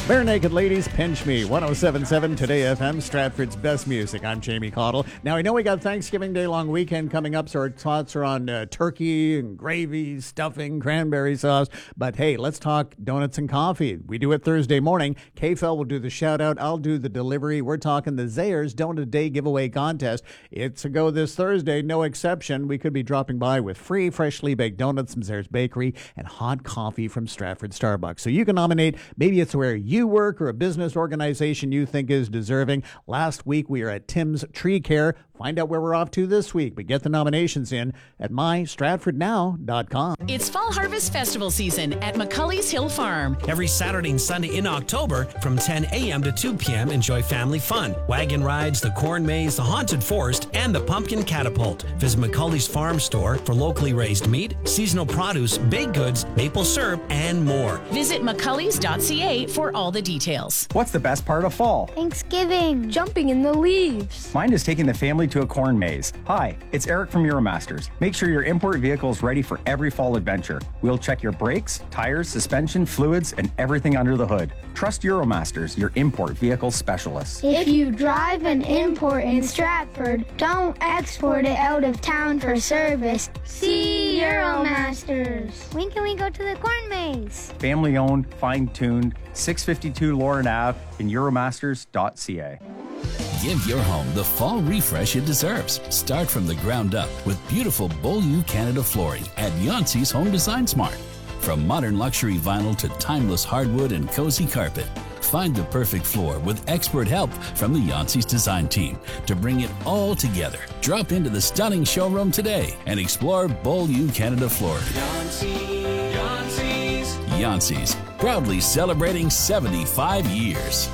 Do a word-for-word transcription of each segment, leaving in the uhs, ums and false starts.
Bare Naked Ladies, Pinch Me, one oh seven point seven Today F M, Stratford's best music. I'm Jamie Caudill. Now, I know we got Thanksgiving Day long weekend coming up, so our thoughts are on uh, turkey and gravy, stuffing, cranberry sauce. But hey, let's talk donuts and coffee. We do it Thursday morning. K F L will do the shout out. I'll do the delivery. We're talking the Zayers Donut Day giveaway contest. It's a go this Thursday, no exception. We could be dropping by with free freshly baked donuts from Zayers Bakery and hot coffee from Stratford Starbucks. So you can nominate. Maybe it's where you You work or a business organization you think is deserving. Last week we were at Tim's Tree Care. Find out where we're off to this week, but get the nominations in at my stratford now dot com. It's Fall Harvest Festival season at McCulley's Hill Farm. Every Saturday and Sunday in October from ten a.m. to two p.m. enjoy family fun, wagon rides, the corn maze, the haunted forest, and the pumpkin catapult. Visit McCulley's Farm Store for locally raised meat, seasonal produce, baked goods, maple syrup, and more. Visit mcculleys dot c a for all the details. What's the best part of fall? Thanksgiving. Jumping in the leaves. Mine is taking the family to a corn maze. Hi, it's Eric from Euromasters. Make sure your import vehicle is ready for every fall adventure. We'll check your brakes, tires, suspension, fluids, and everything under the hood. Trust Euromasters, your import vehicle specialist. If you drive an import in Stratford, don't export it out of town for service. See Euromasters. When can we go to the corn maze? Family owned, fine tuned, six fifty-two Lauren Ave in euromasters dot c a. Give your home the fall refresh it deserves. Start from the ground up with beautiful Beaulieu Canada flooring at Yancey's Home Design Smart. From modern luxury vinyl to timeless hardwood and cozy carpet, find the perfect floor with expert help from the Yancey's design team to bring it all together. Drop into the stunning showroom today and explore Beaulieu Canada flooring. Yancey, Yancey's. Yancey's, proudly celebrating seventy-five years.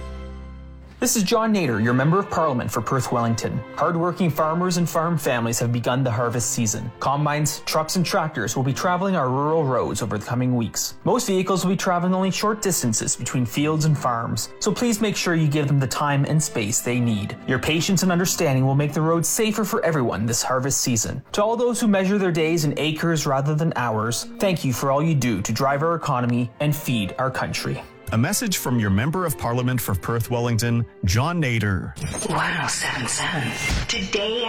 This is John Nader, your Member of Parliament for Perth Wellington. Hardworking farmers and farm families have begun the harvest season. Combines, trucks, and tractors will be traveling our rural roads over the coming weeks. Most vehicles will be traveling only short distances between fields and farms, so please make sure you give them the time and space they need. Your patience and understanding will make the roads safer for everyone this harvest season. To all those who measure their days in acres rather than hours, thank you for all you do to drive our economy and feed our country. A message from your Member of Parliament for Perth Wellington, John Nader. one oh seven point seven Today